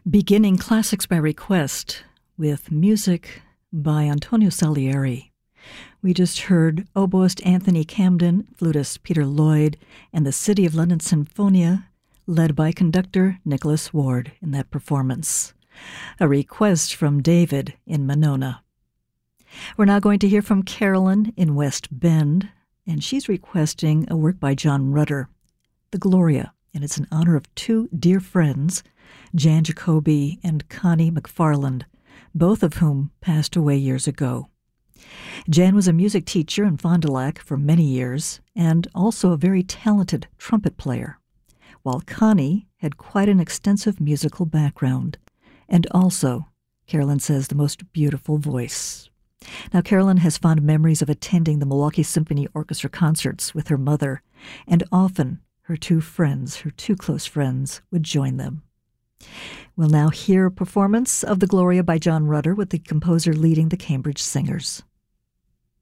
Beginning Classics by Request with music by Antonio Salieri. We just heard oboist Anthony Camden, flutist Peter Lloyd, and the City of London Sinfonia, led by conductor Nicholas Ward in that performance. A request from David in Monona. We're now going to hear from Carolyn in West Bend, and she's requesting a work by John Rutter, The Gloria, and it's in honor of two dear friends, Jan Jacoby and Connie McFarland, both of whom passed away years ago. Jan was a music teacher in Fond du Lac for many years and also a very talented trumpet player, while Connie had quite an extensive musical background and also, Carolyn says, the most beautiful voice. Now, Carolyn has fond memories of attending the Milwaukee Symphony Orchestra concerts with her mother, and often her two close friends, would join them. We'll now hear a performance of The Gloria by John Rutter with the composer leading the Cambridge Singers.